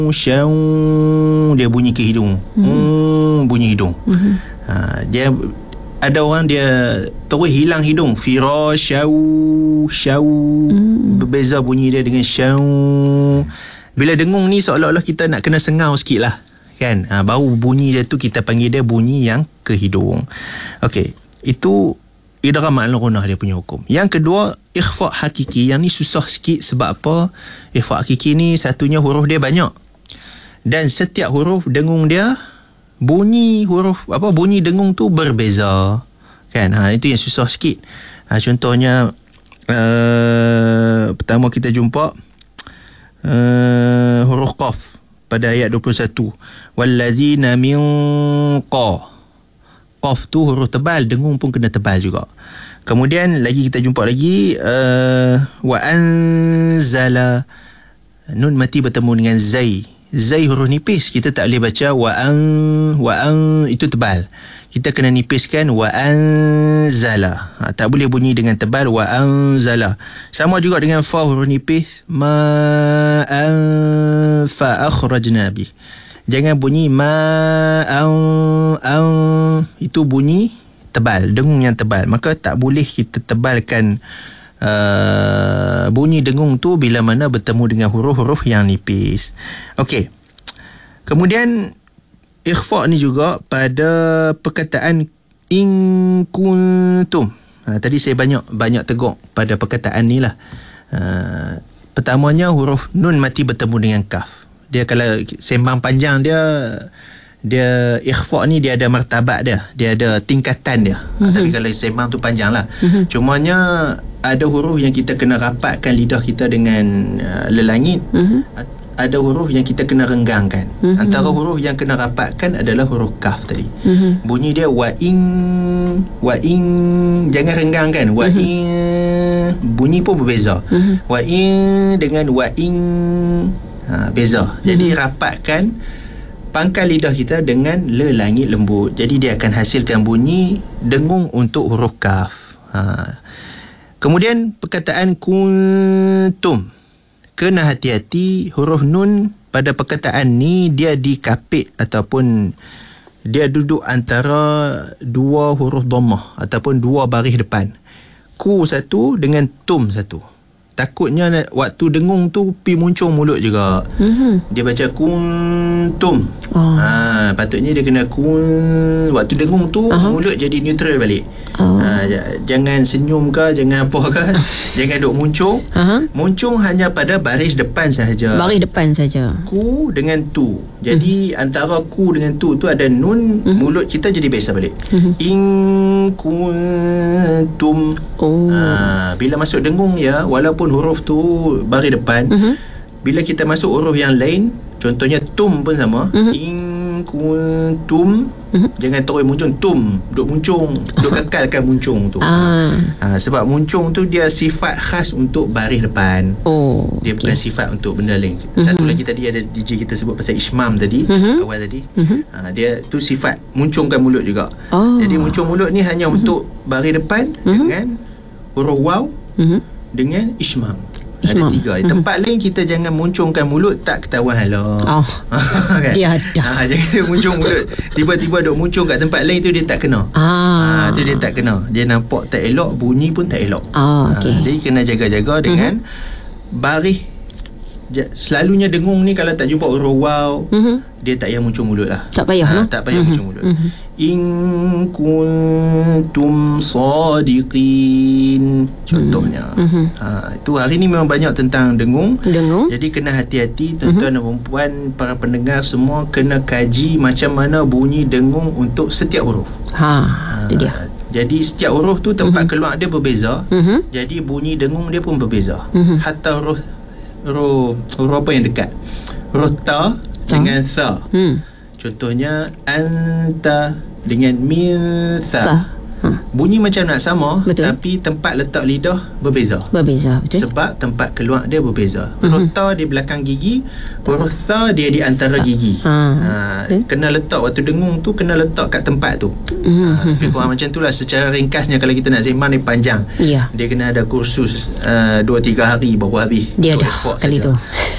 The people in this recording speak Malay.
Syau, dia bunyi ke hidung. Bunyi hidung. Dia ada orang dia terus hilang hidung. Syau. Berbeza bunyi dia dengan syau. Bila dengung ni seolah-olah kita nak kena sengau sikit lah, kan? Baru bunyi dia tu kita panggil dia bunyi yang ke hidung. Okey, itu idgham al-ghunah dia punya hukum. Yang kedua, ikhfa' hakiki. Yang ni susah sikit sebab apa? Ikhfa' hakiki ni satunya huruf dia banyak. Dan setiap huruf dengung dia bunyi dengung tu berbeza. Kan? Itu yang susah sikit. Contohnya pertama kita jumpa huruf qaf pada ayat 21. Wallazina min qaf tu huruf tebal, dengung pun kena tebal juga. Kemudian lagi kita jumpa lagi wa anzala, nun mati bertemu dengan zai huruf nipis, kita tak boleh baca wa an itu tebal, kita kena nipiskan wa anzala. Tak boleh bunyi dengan tebal wa anzala. Sama juga dengan fa huruf nipis, ma an fa akhrajna bi. Jangan bunyi ma an itu bunyi tebal, dengung yang tebal. Maka tak boleh kita tebalkan bunyi dengung tu bila mana bertemu dengan huruf-huruf yang nipis. Okey. Kemudian ikhfa' ni juga pada perkataan in kuntum. Tadi saya banyak teguk pada perkataan ni lah. Pertamanya huruf nun mati bertemu dengan kaf. Dia kalau sembang panjang dia ikhfa' ni dia ada martabat dia ada tingkatan dia. Tapi kalau sembang tu panjang lah. Cumanya ada huruf yang kita kena rapatkan lidah kita dengan lelangit. Ada huruf yang kita kena renggangkan. Antara huruf yang kena rapatkan adalah huruf kaf tadi. Bunyi dia wa in, jangan renggangkan. Wa in, bunyi pun berbeza. Wa in dengan wa in beza. Jadi rapatkan pangkal lidah kita dengan lelangit lembut. Jadi dia akan hasilkan bunyi dengung untuk huruf kaf. Kemudian perkataan kuntum, kena hati-hati huruf nun pada perkataan ni dia dikapit ataupun dia duduk antara dua huruf dhammah ataupun dua baris depan. Ku satu dengan tum satu. Takutnya waktu dengung tu pi muncung mulut juga. Dia baca kuntum. Patutnya dia kena waktu dengung tu mulut jadi neutral balik. Jangan senyum ke, jangan apa ke. Jangan duk muncung. Muncung hanya pada baris depan sahaja. Baris depan saja. Ku dengan tu. Jadi antara ku dengan tu ada nun, mulut kita jadi biasa balik. In kuntum. Bila masuk dengung ya, walaupun huruf tu baris depan, bila kita masuk huruf yang lain, contohnya tum pun sama. In kuntum, jangan terus muncung tum, duk kekalkan muncung tu. Sebab muncung tu dia sifat khas untuk baris depan. Dia bukan sifat untuk benda lain. Satu lagi tadi ada DJ kita sebut pasal ismam tadi, awal tadi. Dia tu sifat muncungkan mulut juga. Jadi muncung mulut ni hanya untuk baris depan dengan huruf waw dengan ismam. Ada tiga. Tempat lain kita jangan muncungkan mulut tak ketahuan halau. Kan? Dia ada. Jangan dia muncung mulut. Tiba-tiba duk muncung kat tempat lain tu dia tak kena. Tu dia tak kena. Dia nampak tak elok, bunyi pun tak elok. Jadi kena jaga-jaga dengan baris. Selalunya dengung ni kalau tak jumpa huruf waw, dia tak payah muncung mulut lah. Tak payah. Tak payah muncung mulut. In kuntum sadiqin, contohnya. Itu hari ni memang banyak tentang dengung. Jadi kena hati-hati tuan-tuan dan perempuan, para pendengar semua kena kaji macam mana bunyi dengung untuk setiap huruf. Itu dia. Jadi setiap huruf tu tempat keluar dia berbeza. Jadi bunyi dengung dia pun berbeza. Hatta huruf apa yang dekat, huruf ta dengan sa. Contohnya anta dengan mitha. Bunyi macam nak sama, tapi tempat letak lidah berbeza, betul. Sebab tempat keluar dia berbeza. Huruf ta di belakang gigi, huruf sa dia di antara gigi. Kena letak waktu dengung tu, kena letak kat tempat tu. Lebih kurang macam tu lah secara ringkasnya. Kalau kita nak sembang ni panjang, dia kena ada kursus 2-3 hari baru habis. Dia dah kali tu.